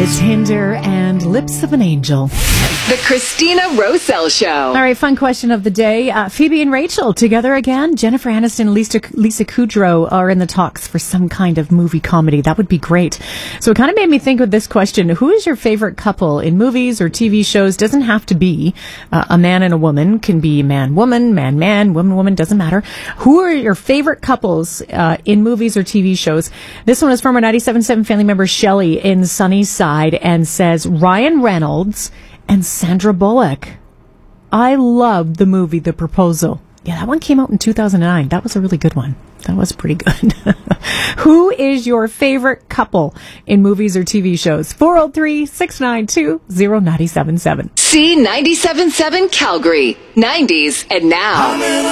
It's Hinder and Lips of an Angel. The Christina Rosell Show. All right, fun question of the day. Phoebe and Rachel together again. Jennifer Aniston and Lisa Kudrow are in the talks for some kind of movie comedy. That would be great. So it kind of made me think with this question. Who is your favorite couple in movies or TV shows? Doesn't have to be a man and a woman. Can be man-woman, man-man, woman-woman. Doesn't matter. Who are your favorite couples in movies or TV shows? This one is from our 97.7 family member Shelley in Sunnyside and says Ryan Reynolds and Sandra Bullock. I loved the movie The Proposal. Yeah, that one came out in 2009. That was a really good one. That was pretty good. Who is your favorite couple in movies or TV shows? 403-692-0977. C97.7 Calgary, 90s and now.